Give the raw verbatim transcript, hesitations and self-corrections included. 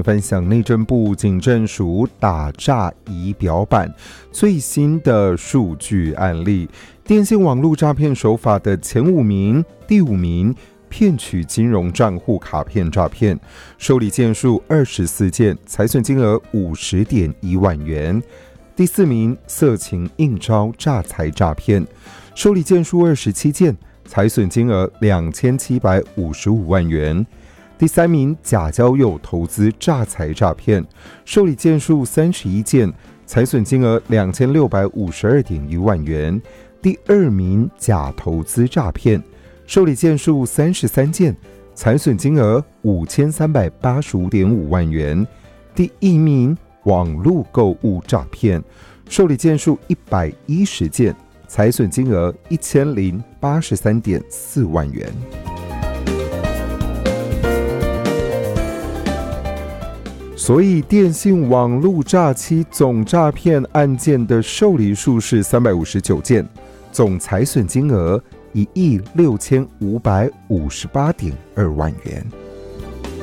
分享内政部警政署打诈仪表板最新的数据案例，电信网络诈骗手法的前五名，第五名骗取金融账户卡片诈骗，受理件数二十四件，财损金额五十点一万元。第四名色情应招诈财诈骗，受理件数二十七件，财损金额两千七百五十五万元。第三名假交友投资诈财诈骗，受理件数三十一件，财损金额两千六百五十二点一万元。第二名假投资诈骗，受理件数三十三件，财损金额五千三百八十五点五万元。第一名网络购物诈骗，受理件数一百一十件，财损金额一千零八十三点四万元。所以电信网络诈欺总诈骗案件的受理数是三百五十九件，总财损金额一亿六千五百五十八点二万元。